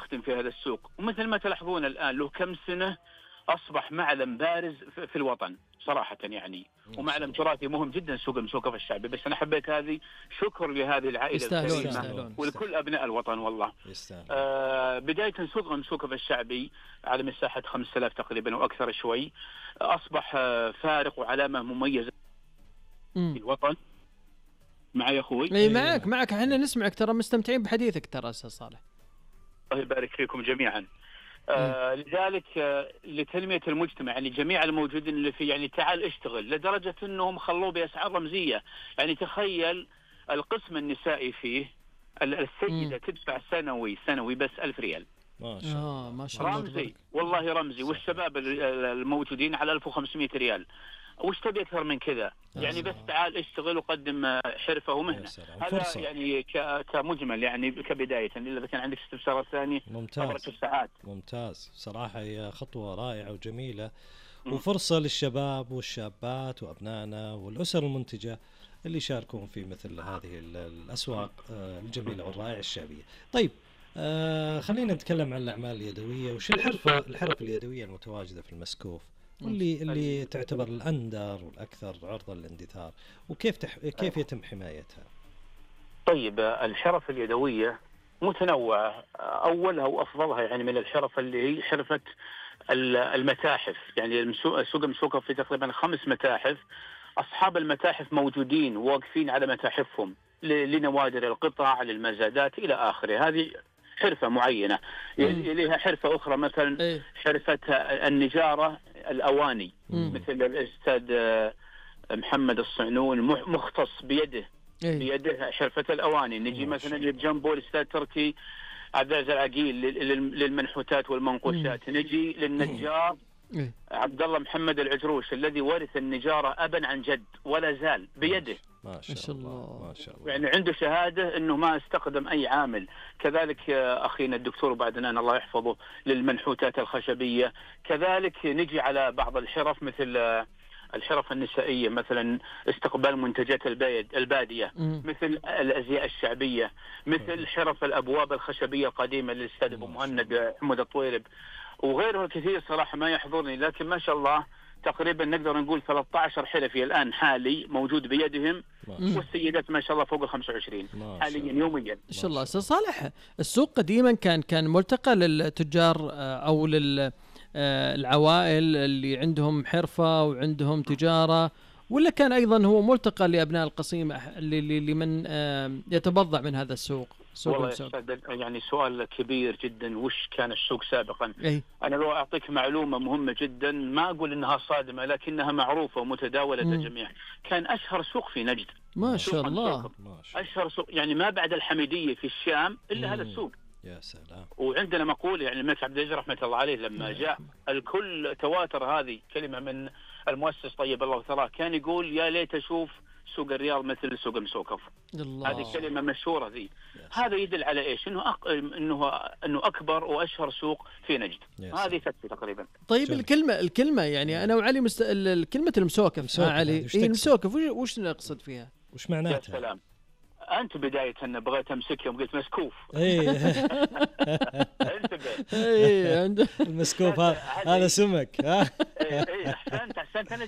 يخدم في هذا السوق. ومثل ما تلاحظون الآن له كم سنة أصبح معلم بارز في الوطن صراحة يعني، ومعلم تراثي مهم جدا سوق المسوقف الشعبي. بس أنا حبيت هذه شكر لهذه العائلة الكريمة ولكل أبناء الوطن والله. بداية سوق المسوقف الشعبي على مساحة 5000 تقريبا وأكثر شوي، أصبح فارق وعلامة مميزة في الوطن. معي أخوي؟ اي معك احنا نسمعك، ترى مستمتعين بحديثك ترى أستاذ صالح. الله يبارك فيكم جميعا. لذلك لتنمية المجتمع يعني جميع الموجودين اللي فيه يعني تعال اشتغل، لدرجة انهم خلوه بأسعار رمزية. يعني تخيل القسم النسائي فيه السيدة تدفع سنوي بس 1000 ريال. ما شاء الله رمزي والله رمزي. والشباب الموجودين على 1500 ريال. وش تبي أكثر من كذا؟ يعني بس تعال اشتغل وقدم حرفة ومهنة. هذا يعني كمجمل يعني كبداية. إذا كان عندك استفسارات ثانية ممتاز صراحة، هي خطوة رائعة وجميلة وفرصة للشباب والشابات وأبنائنا والأسر المنتجة اللي يشاركون في مثل هذه الأسواق الجميلة والرائعة الشعبية. طيب خلينا نتكلم عن الأعمال اليدوية. وش الحرف اليدوية المتواجدة في المسكوف واللي تعتبر الأندر والأكثر عرضة للاندثار، وكيف كيف يتم حمايتها؟ طيب الحرف اليدوية متنوعة. أولها وأفضلها يعني من الحرف اللي هي حرفة المتاحف. يعني سوق المسوقف في تقريبا 5 متاحف. أصحاب المتاحف موجودين واقفين على متاحفهم لنوادر القطع للمزادات إلى آخره. هذه حرفة معينة. لها حرفة أخرى مثلا حرفة النجارة الأواني، مثل الأستاذ محمد الصعنون مختص بيده حرفة الأواني. نجي مثلا جنبه الأستاذ تركي عبد العزيز العقيل للمنحوتات والمنقوشات. نجي للنجار عبد الله محمد العجروش الذي ورث النجارة أبا عن جد ولا زال بيده. ما شاء الله. يعني عنده شهادة أنه ما استخدم أي عامل. كذلك أخينا الدكتور بعدنا الله يحفظه للمنحوتات الخشبية. كذلك نجي على بعض الحرف مثل الحرف النسائية، مثلا استقبال منتجات البادية، مثل الأزياء الشعبية، مثل حرف الأبواب الخشبية القديمة للأستاذ أبو مهند حمود الطويلب وغيره الكثير صراحة ما يحضرني. لكن ما شاء الله تقريبا نقدر نقول 13 حرفي الآن حالي موجود بيدهم، والسيدات ما شاء الله فوق 25 حاليا يوميا. إن شاء الله. أستاذ صالح، السوق قديما كان ملتقى للتجار أو للعوائل اللي عندهم حرفة وعندهم تجارة، ولا كان أيضا هو ملتقى لأبناء القصيم لمن يتبضع من هذا السوق؟ والله يعني سؤال كبير جدا. وش كان السوق سابقا؟ أنا لو أعطيك معلومة مهمة جدا، ما أقول إنها صادمة لكنها معروفة ومتداولة الجميع. كان أشهر سوق في نجد. ما شاء الله. أشهر سوق يعني ما بعد الحميدية في الشام إلا هذا السوق. يا سلام. وعندنا مقولة يعني الملك عبد العزيز رحمة الله عليه لما جاء الكل تواتر هذه كلمة من المؤسس طيب الله ثراه، كان يقول يا ليت أشوف سوق الرياض مثل سوق المسوقف. هذه كلمة مشهورة ذي. هذا يدل على إيش؟ إنه أكبر وأشهر سوق في نجد. هذه تكفي تقريبا. طيب الكلمة يعني أنا وعلي كلمة المسوقف علي المسوقف وش نقصد فيها؟ وش معناتها؟ يا سلام. أنت بداية أن بغيت أمسكهم قلت مسكوف. المسكوف هذا سمك. أحسنت أنا